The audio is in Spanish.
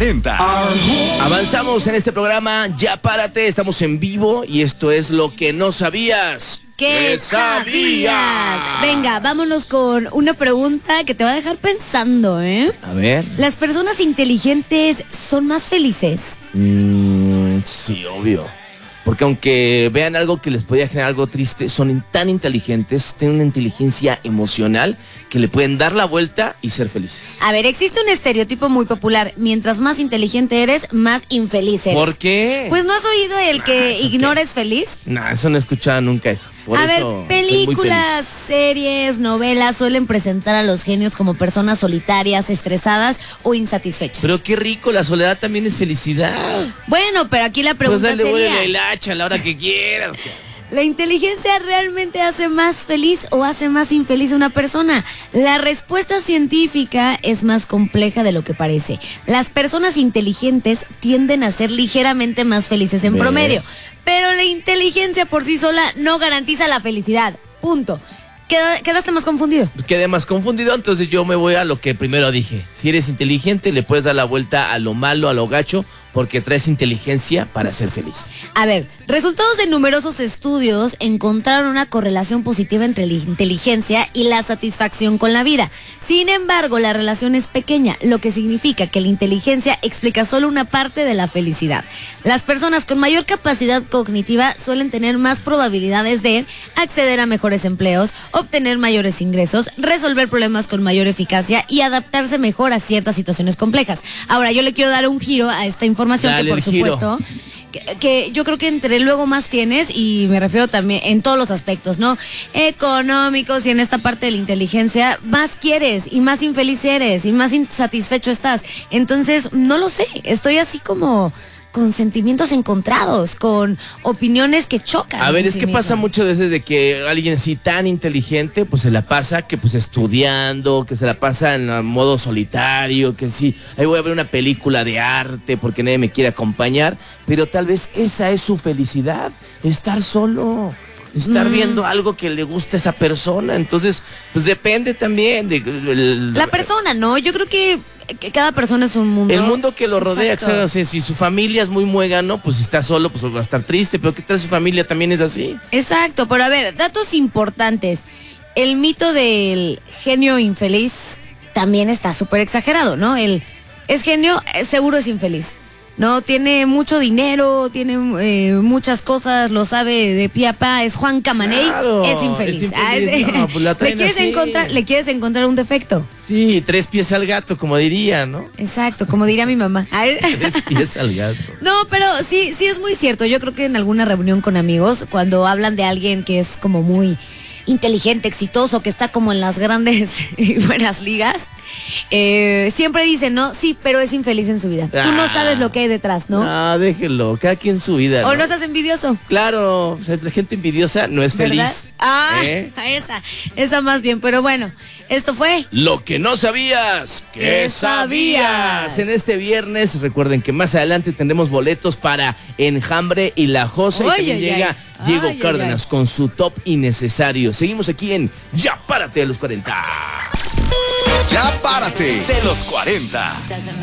40. Avanzamos en este programa, ya párate, estamos en vivo y esto es Lo que no sabías. ¿Qué sabías? Venga, vámonos con una pregunta que te va a dejar pensando, ¿eh? A ver. ¿Las personas inteligentes son más felices? Sí, obvio. Porque aunque vean algo que les podría generar algo triste, son tan inteligentes, tienen una inteligencia emocional que le pueden dar la vuelta y ser felices. A ver, existe un estereotipo muy popular. Mientras más inteligente eres, más infeliz eres. ¿Por qué? Pues ¿no has oído el que ignora es feliz? No, eso no he escuchado nunca eso. Por a ver, eso películas, series, novelas suelen presentar a los genios como personas solitarias, estresadas o insatisfechas. Pero qué rico, la soledad también es felicidad. Bueno, pero aquí la pregunta pues dale, sería... el hacha a la hora que quieras. ¿La inteligencia realmente hace más feliz o hace más infeliz a una persona? La respuesta científica es más compleja de lo que parece. Las personas inteligentes tienden a ser ligeramente más felices en promedio, pero la inteligencia por sí sola no garantiza la felicidad. Punto. ¿Quedaste más confundido? Quedé más confundido, entonces yo me voy a lo que primero dije. Si eres inteligente, le puedes dar la vuelta a lo malo, a lo gacho, porque traes inteligencia para ser feliz. A ver, resultados de numerosos estudios encontraron una correlación positiva entre la inteligencia y la satisfacción con la vida. Sin embargo, la relación es pequeña, lo que significa que la inteligencia explica solo una parte de la felicidad. Las personas con mayor capacidad cognitiva suelen tener más probabilidades de acceder a mejores empleos, obtener mayores ingresos, resolver problemas con mayor eficacia y adaptarse mejor a ciertas situaciones complejas. Ahora, yo le quiero dar un giro a esta información. Dale, que por supuesto que yo creo que entre luego más tienes, y me refiero también en todos los aspectos, ¿no? Económicos y en esta parte de la inteligencia, más quieres y más infeliz eres y más insatisfecho estás. Entonces, no lo sé, estoy así como con sentimientos encontrados, con opiniones que chocan. A ver, es que pasa muchas veces de que alguien así tan inteligente, pues se la pasa que pues estudiando, que se la pasa en modo solitario, que sí, ahí voy a ver una película de arte porque nadie me quiere acompañar, pero tal vez esa es su felicidad, estar solo. Estar viendo algo que le gusta a esa persona. Entonces, pues depende también de la persona, ¿no? Yo creo que cada persona es un mundo. El mundo que lo rodea. Exacto. O sea, si su familia es muy muégano, pues si está solo, pues va a estar triste. Pero ¿qué tal su familia también es así? Exacto, pero a ver, datos importantes. El mito del genio infeliz también está súper exagerado, ¿no? Es genio, seguro es infeliz. No, tiene mucho dinero, tiene muchas cosas, lo sabe de pie a pa, es Juan Camaney, claro, es infeliz. No, pues la traen ¿Le quieres encontrar un defecto? Sí, 3 pies al gato, como diría, ¿no? Exacto, como diría mi mamá. 3 pies al gato. No, pero sí es muy cierto. Yo creo que en alguna reunión con amigos, cuando hablan de alguien que es como muy inteligente, exitoso, que está como en las grandes y buenas ligas, siempre dicen, ¿no? Sí, pero es infeliz en su vida. Tú no sabes lo que hay detrás, ¿no? No, déjenlo, cada quien su vida, ¿no? ¿O no estás envidioso? Claro, o sea, la gente envidiosa no es feliz. Esa más bien, pero bueno, esto fue Lo que no sabías. ¿Qué sabías? En este viernes, recuerden que más adelante tendremos boletos para Enjambre y La Josa, y también llega Diego Cárdenas con su top innecesario. Seguimos aquí en Ya Párate de los 40. Ya Párate de los 40.